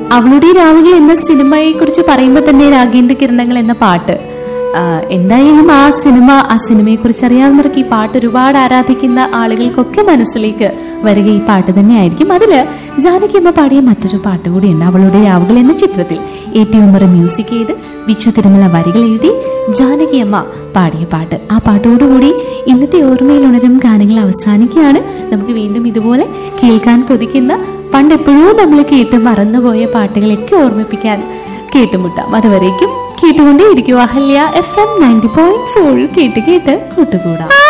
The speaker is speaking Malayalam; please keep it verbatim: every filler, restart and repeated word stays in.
അവളുടെ രാവുകൾ എന്ന സിനിമയെ കുറിച്ച് പറയുമ്പോൾ തന്നെ രാഗേന്ദ്ര കിരണങ്ങൾ എന്ന പാട്ട്, എന്തായാലും ആ സിനിമ ആ സിനിമയെ കുറിച്ച് അറിയാവുന്നവർക്ക് ഈ പാട്ട് ഒരുപാട് ആരാധിക്കുന്ന ആളുകൾക്കൊക്കെ മനസ്സിലേക്ക് വരിക ഈ പാട്ട് തന്നെയായിരിക്കും. അതില് ജാനകിയമ്മ പാടിയ മറ്റൊരു പാട്ട് കൂടിയുണ്ട്, അവളുടെ രാവുകൾ എന്ന ചിത്രത്തിൽ. എ ടി ഉമ്മർ മ്യൂസിക് ചെയ്ത് ബിച്ചു തിരുമല വരികൾ എഴുതി ജാനകിയമ്മ പാടിയ പാട്ട്. ആ പാട്ടോടുകൂടി ഇന്നത്തെ ഓർമ്മയിൽ ഉണരും ഗാനങ്ങൾ അവസാനിക്കുകയാണ്. നമുക്ക് വീണ്ടും ഇതുപോലെ കേൾക്കാൻ കൊതിക്കുന്ന പണ്ടെപ്പോഴോ നമ്മൾ കേട്ട് മറന്നുപോയ പാട്ടുകളൊക്കെ ഓർമ്മിപ്പിക്കാൻ കേട്ടുമുട്ടാം. അതുവരേക്കും കേട്ടുകൊണ്ടേ ഇരിക്കും Ahalya F M ninety point four. കേട്ട് കേട്ട് കൂട്ടുകൂടാം.